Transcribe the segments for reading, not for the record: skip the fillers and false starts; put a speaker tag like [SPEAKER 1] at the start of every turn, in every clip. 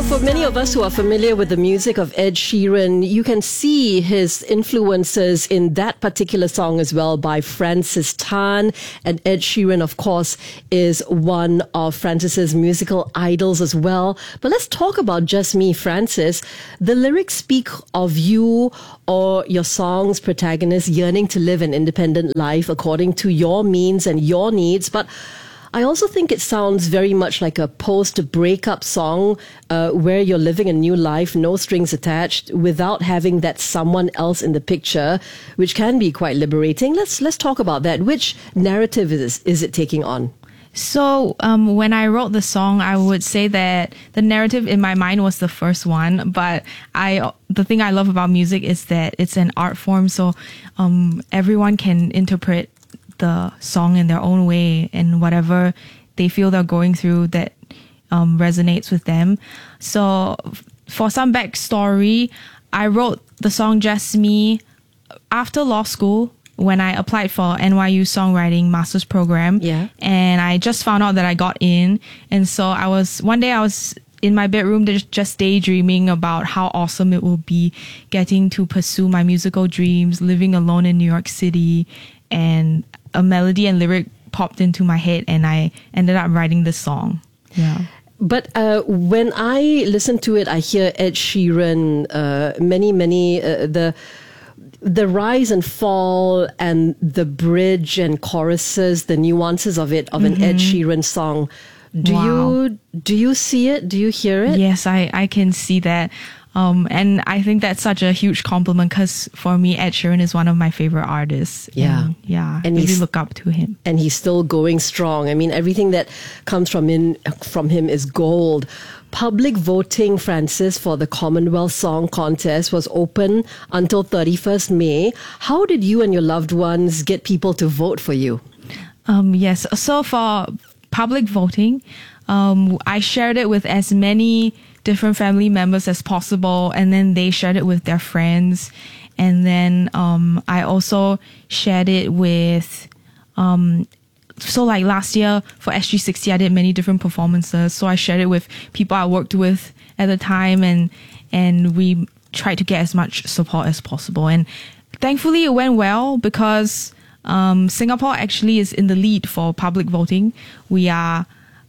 [SPEAKER 1] for many of us who are familiar with the music of Ed Sheeran, you can see his influences in that particular song as well by Francis Tan. And Ed Sheeran, of course, is one of Francis's musical idols as well. But let's talk about Just Me, Francis. The lyrics speak of you or your song's protagonist yearning to live an independent life according to your means and your needs. But I also think it sounds very much like a post-breakup song where you're living a new life, no strings attached, without having that someone else in the picture, which can be quite liberating. Let's talk about that. Which narrative is it taking on?
[SPEAKER 2] So when I wrote the song, I would say that the narrative in my mind was the first one. But the thing I love about music is that it's an art form, so everyone can interpret the song in their own way and whatever they feel they're going through that resonates with them. So for some backstory, I wrote the song Just Me after law school when I applied for NYU Songwriting Master's Program.
[SPEAKER 1] Yeah.
[SPEAKER 2] And I just found out that I got in. And so one day I was in my bedroom just daydreaming about how awesome it will be getting to pursue my musical dreams, living alone in New York City, and a melody and lyric popped into my head and I ended up writing this song. Yeah.
[SPEAKER 1] But when I listen to it, I hear Ed Sheeran, the rise and fall and the bridge and choruses, the nuances of it, of an Ed Sheeran song. Do you see it? Do you hear it?
[SPEAKER 2] Yes, I can see that. And I think that's such a huge compliment because for me, Ed Sheeran is one of my favorite artists.
[SPEAKER 1] Yeah.
[SPEAKER 2] And really look up to him.
[SPEAKER 1] And he's still going strong. I mean, everything that comes from him is gold. Public voting, Francis, for the Commonwealth Song Contest was open until 31st May. How did you and your loved ones get people to vote for you?
[SPEAKER 2] Yes. So for public voting, I shared it with as many different family members as possible, and then they shared it with their friends, and then I also shared it with so like last year for SG60 I did many different performances, so I shared it with people I worked with at the time, and we tried to get as much support as possible, and thankfully it went well because Singapore actually is in the lead for public voting. We are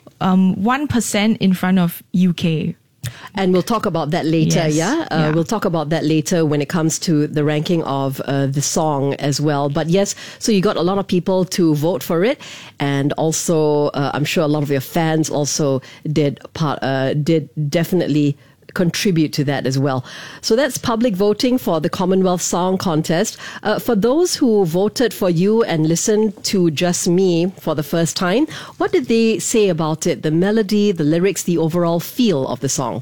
[SPEAKER 2] 1% in front of UK.
[SPEAKER 1] And we'll talk about that later,
[SPEAKER 2] Yes.
[SPEAKER 1] yeah? We'll talk about that later when it comes to the ranking of the song as well. But yes, so you got a lot of people to vote for it. And also, I'm sure a lot of your fans also did definitely contribute to that as well. So that's public voting for the Commonwealth Song Contest. For those who voted for you and listened to Just Me for the first time, what did they say about it? The melody, the lyrics, the overall feel of the song?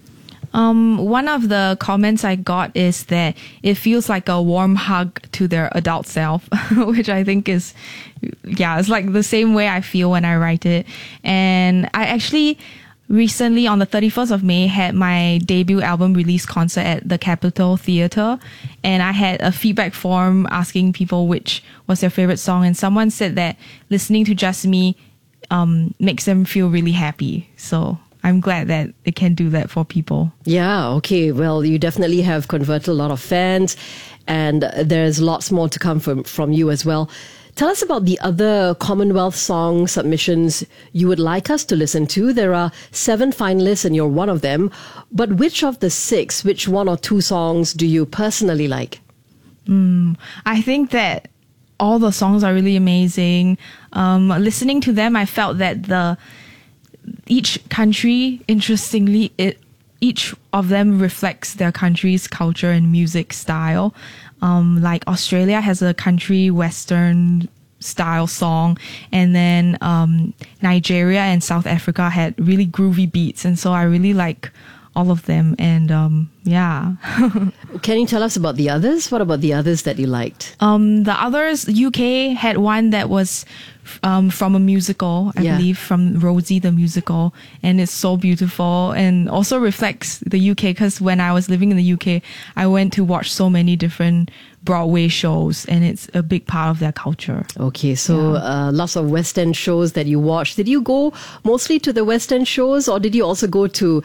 [SPEAKER 2] One of the comments I got is that it feels like a warm hug to their adult self, which I think is, it's like the same way I feel when I write it. And I actually recently, on the 31st of May, had my debut album release concert at the Capitol Theatre, and I had a feedback form asking people which was their favorite song, and someone said that listening to Just Me makes them feel really happy. So I'm glad that it can do that for people.
[SPEAKER 1] Yeah, okay. Well, you definitely have converted a lot of fans, and there's lots more to come from you as well. Tell us about the other Commonwealth song submissions you would like us to listen to. There are 7 finalists and you're one of them. But which of the 6, which 1 or 2 songs do you personally like?
[SPEAKER 2] I think that all the songs are really amazing. Listening to them, I felt that each country, interestingly, each of them reflects their country's culture and music style. Like Australia has a country western style song, and then Nigeria and South Africa had really groovy beats, and so I really like all of them. And
[SPEAKER 1] Can you tell us about the others? What about the others that you liked?
[SPEAKER 2] The others, UK had one that was from a musical, I believe, from Rosie the musical, and it's so beautiful and also reflects the UK, because when I was living in the UK, I went to watch so many different Broadway shows, and it's a big part of their culture.
[SPEAKER 1] Okay, so lots of West End shows that you watched. Did you go mostly to the West End shows, or did you also go to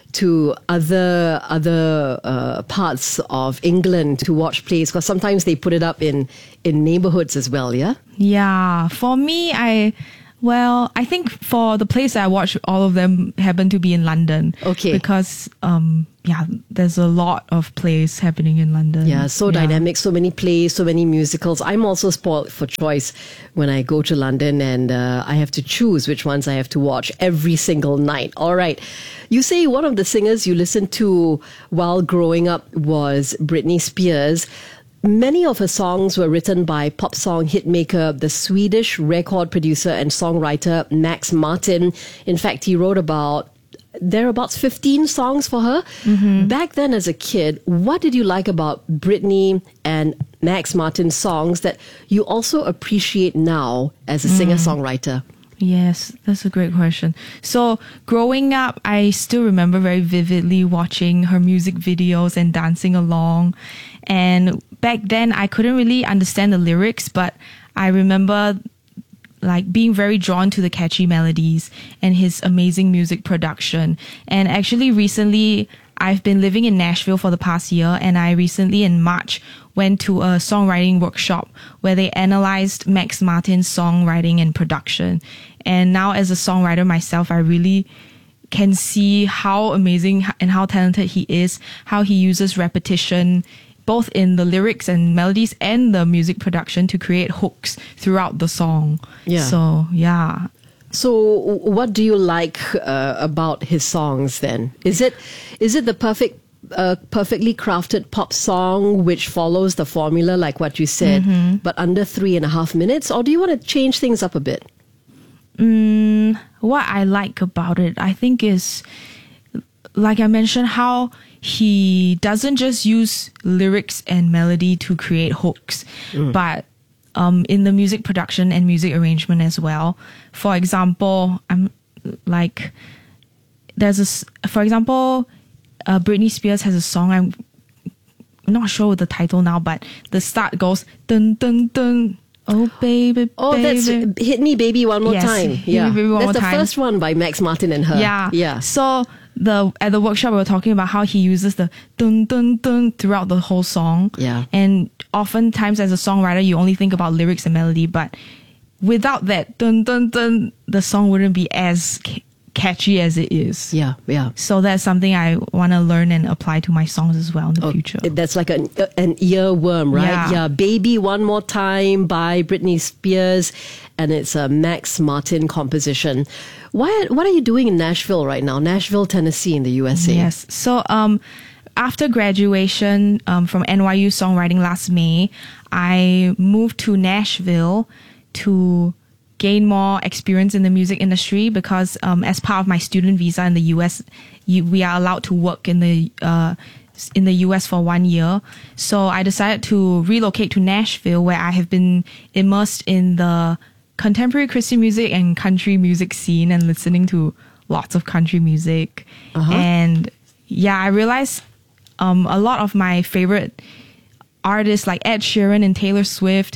[SPEAKER 1] to other parts of England to watch plays? Because sometimes they put it up in neighborhoods as well, yeah?
[SPEAKER 2] Yeah. For me, I think for the plays that I watch, all of them happen to be in London.
[SPEAKER 1] Okay.
[SPEAKER 2] Because, there's a lot of plays happening in London.
[SPEAKER 1] Yeah, so dynamic, so many plays, so many musicals. I'm also spoiled for choice when I go to London, and I have to choose which ones I have to watch every single night. All right. You say one of the singers you listened to while growing up was Britney Spears. Many of her songs were written by pop song hitmaker, the Swedish record producer and songwriter Max Martin. In fact, he wrote thereabouts 15 songs for her. Mm-hmm. Back then as a kid, what did you like about Britney and Max Martin's songs that you also appreciate now as a singer-songwriter?
[SPEAKER 2] Yes, that's a great question. So growing up, I still remember very vividly watching her music videos and dancing along. And back then, I couldn't really understand the lyrics, but I remember like being very drawn to the catchy melodies and his amazing music production. And actually recently, I've been living in Nashville for the past year, and I recently in March went to a songwriting workshop where they analyzed Max Martin's songwriting and production. And now as a songwriter myself, I really can see how amazing and how talented he is, how he uses repetition both in the lyrics and melodies and the music production to create hooks throughout the song.
[SPEAKER 1] Yeah.
[SPEAKER 2] So, yeah.
[SPEAKER 1] So what do you like about his songs then? Is it the perfectly crafted pop song which follows the formula like what you said, but under 3.5 minutes? Or do you want to change things up a bit?
[SPEAKER 2] What I like about it, I think, is, like I mentioned, how he doesn't just use lyrics and melody to create hooks, but in the music production and music arrangement as well. For example, Britney Spears has a song, I'm not sure the title now, but the start goes dun dun dun. Oh baby,
[SPEAKER 1] oh
[SPEAKER 2] baby.
[SPEAKER 1] That's Hit Me Baby One More
[SPEAKER 2] Yes,
[SPEAKER 1] Time.
[SPEAKER 2] Hit Me Baby One More
[SPEAKER 1] That's
[SPEAKER 2] Time.
[SPEAKER 1] the first one by Max Martin and her.
[SPEAKER 2] Yeah. So at the workshop we were talking about how he uses the dun dun dun throughout the whole song.
[SPEAKER 1] Yeah.
[SPEAKER 2] And oftentimes as a songwriter you only think about lyrics and melody, but without that dun dun dun, the song wouldn't be as catchy as it is.
[SPEAKER 1] Yeah.
[SPEAKER 2] So that's something I want to learn and apply to my songs as well in the future.
[SPEAKER 1] That's like an earworm, right?
[SPEAKER 2] Yeah.
[SPEAKER 1] Baby One More Time by Britney Spears, and it's a Max Martin composition. What are you doing in Nashville right now? Nashville, Tennessee in the USA.
[SPEAKER 2] Yes. So after graduation from NYU Songwriting last May, I moved to Nashville to gain more experience in the music industry because as part of my student visa in the US, we are allowed to work in the US for 1 year. So I decided to relocate to Nashville, where I have been immersed in the contemporary Christian music and country music scene and listening to lots of country music. And I realized a lot of my favorite artists like Ed Sheeran and Taylor Swift,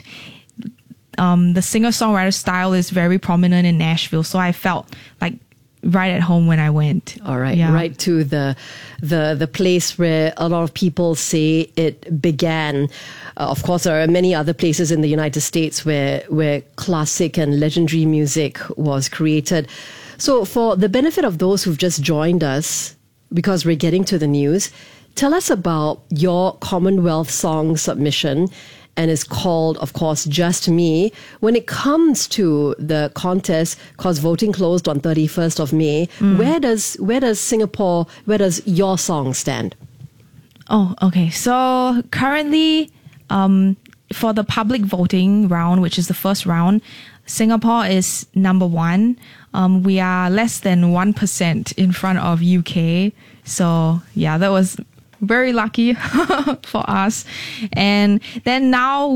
[SPEAKER 2] the singer-songwriter style is very prominent in Nashville. So I felt like right at home when I went.
[SPEAKER 1] All right.
[SPEAKER 2] Yeah.
[SPEAKER 1] Right to the place where a lot of people say it began. Of course, there are many other places in the United States where classic and legendary music was created. So for the benefit of those who've just joined us, because we're getting to the news, tell us about your Commonwealth song submission. And it's called, of course, Just Me. When it comes to the contest, because voting closed on 31st of May, where does Singapore, where does your song stand?
[SPEAKER 2] Oh, okay. So currently, for the public voting round, which is the first round, Singapore is number 1. We are less than 1% in front of UK. So yeah, that was very lucky for us. And then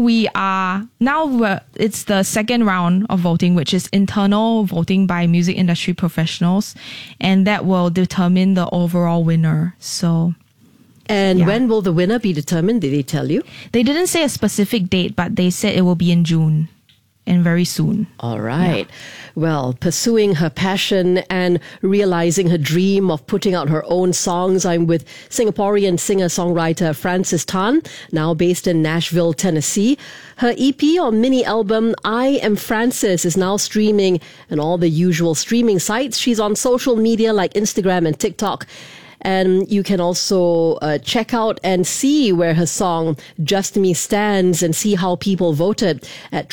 [SPEAKER 2] it's the second round of voting, which is internal voting by music industry professionals, and that will determine the overall winner. So
[SPEAKER 1] when will the winner be determined? Did they tell you?
[SPEAKER 2] They didn't say a specific date, but they said it will be in June. and very soon.
[SPEAKER 1] All right. Yeah. Well, pursuing her passion and realizing her dream of putting out her own songs, I'm with Singaporean singer-songwriter Frances Tan, now based in Nashville, Tennessee. Her EP or mini album, I Am Frances, is now streaming on all the usual streaming sites. She's on social media like Instagram and TikTok. And you can also check out and see where her song Just Me stands and see how people voted at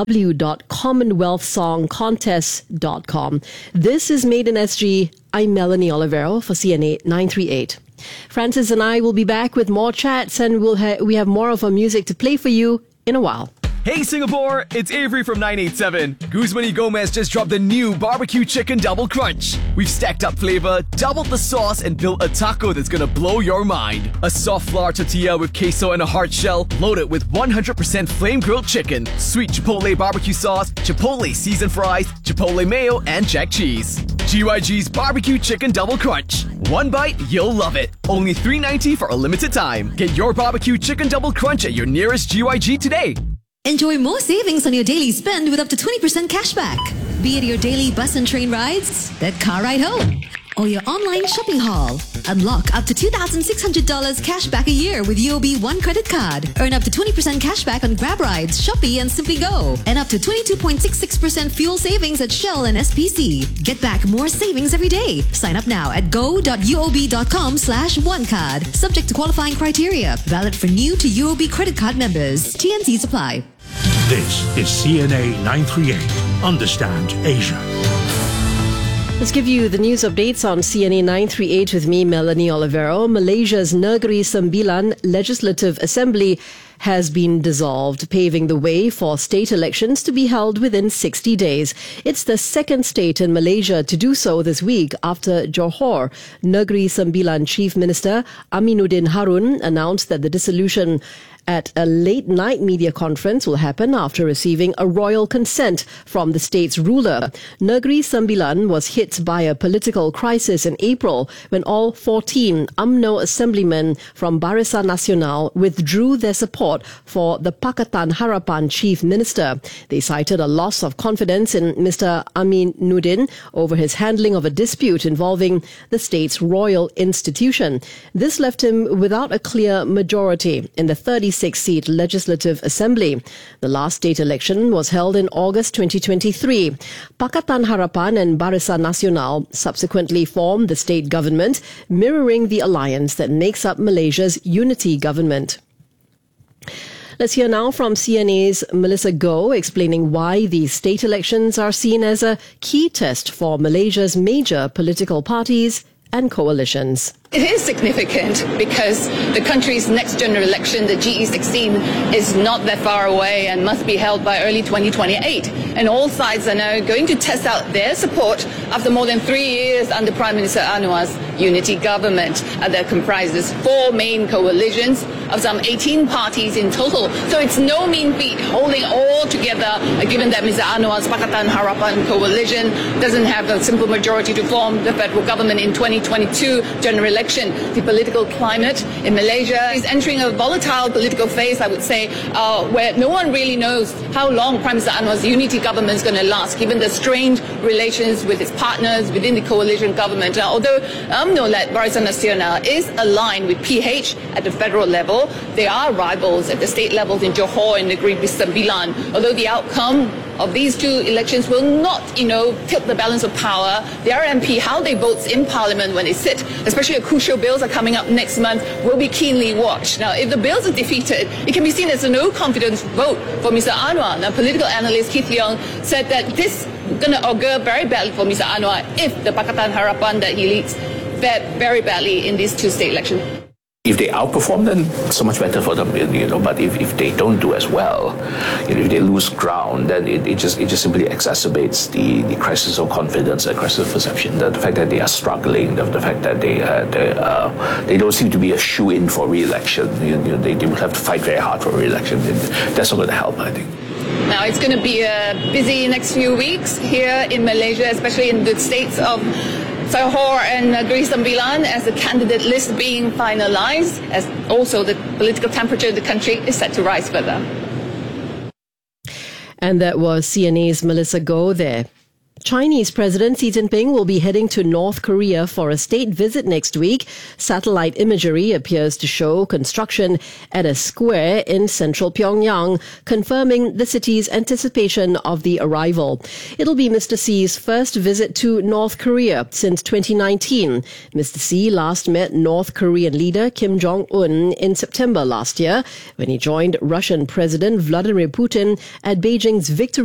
[SPEAKER 1] www.commonwealthsongcontest.com. This is Made in SG. I'm Melanie Olivero for CNA 938. Frances and I will be back with more chats, and we have more of her music to play for you in a while.
[SPEAKER 3] Hey Singapore, it's Avery from 987. Guzman y Gomez just dropped the new barbecue chicken double crunch. We've stacked up flavor, doubled the sauce, and built a taco that's gonna blow your mind. A soft flour tortilla with queso and a hard shell, loaded with 100% flame grilled chicken, sweet chipotle barbecue sauce, chipotle seasoned fries, chipotle mayo, and jack cheese. GYG's barbecue chicken double crunch. One bite, you'll love it. Only $3.90 for a limited time. Get your barbecue chicken double crunch at your nearest GYG today.
[SPEAKER 4] Enjoy more savings on your daily spend with up to 20% cashback. Be it your daily bus and train rides, that car ride home, or your online shopping haul. Unlock up to $2,600 cashback a year with UOB One credit card. Earn up to 20% cashback on Grab rides, Shopee and Simply Go. And up to 22.66% fuel savings at Shell and SPC. Get back more savings every day. Sign up now at go.uob.com/onecard. Subject to qualifying criteria. Valid for new to UOB credit card members. TNCs apply.
[SPEAKER 5] This is CNA 938. Understand Asia.
[SPEAKER 1] Let's give you the news updates on CNA 938 with me, Melanie Olivero. Malaysia's Negeri Sembilan Legislative Assembly has been dissolved, paving the way for state elections to be held within 60 days. It's the second state in Malaysia to do so this week after Johor. Negeri Sembilan Chief Minister Aminuddin Harun announced that the dissolution at a late-night media conference will happen after receiving a royal consent from the state's ruler. Negeri Sembilan was hit by a political crisis in April when all 14 UMNO assemblymen from Barisan Nasional withdrew their support for the Pakatan Harapan chief minister. They cited a loss of confidence in Mr. Aminuddin over his handling of a dispute involving the state's royal institution. This left him without a clear majority in the 36-seat Legislative Assembly. The last state election was held in August 2023. Pakatan Harapan and Barisan Nasional subsequently formed the state government, mirroring the alliance that makes up Malaysia's unity government. Let's hear now from CNA's Melissa Goh explaining why these state elections are seen as a key test for Malaysia's major political parties and coalitions.
[SPEAKER 6] It is significant because the country's next general election, the GE16, is not that far away and must be held by early 2028. And all sides are now going to test out their support after more than 3 years under Prime Minister Anwar's unity government that comprises 4 main coalitions of some 18 parties in total. So it's no mean feat holding all together, given that Mr. Anwar's Pakatan Harapan coalition doesn't have a simple majority to form the federal government in 2022 general election. The political climate in Malaysia is entering a volatile political phase, I would say, where no one really knows how long Prime Minister Anwar's unity government is going to last, given the strained relations with its partners within the coalition government. Although UMNO-led Barisan Nasional is aligned with PH at the federal level, they are rivals at the state levels in Johor and Negeri Sembilan. Although the outcome of these two elections will not, tilt the balance of power, their MP, how they vote in Parliament when they sit, especially the crucial bills are coming up next month, will be keenly watched. Now, if the bills are defeated, it can be seen as a no-confidence vote for Mr. Anwar. Now, political analyst Keith Leong said that this is going to augur very badly for Mr. Anwar if the Pakatan Harapan that he leads fared very badly in these two state elections.
[SPEAKER 7] If they outperform, then so much better for them, But if they don't do as well, if they lose ground, then it just simply exacerbates the crisis of confidence, the crisis of perception. The fact that they are struggling, the fact that they don't seem to be a shoe-in for re-election. They will have to fight very hard for re-election. That's not going to help, I think.
[SPEAKER 6] Now, it's going to be a busy next few weeks here in Malaysia, especially in the states of Johor and Negeri Sembilan, as the candidate list being finalized, as also the political temperature of the country is set to rise further.
[SPEAKER 1] And that was CNA's Melissa Goh there. Chinese President Xi Jinping will be heading to North Korea for a state visit next week. Satellite imagery appears to show construction at a square in central Pyongyang, confirming the city's anticipation of the arrival. It'll be Mr. Xi's first visit to North Korea since 2019. Mr. Xi last met North Korean leader Kim Jong-un in September last year when he joined Russian President Vladimir Putin at Beijing's Victory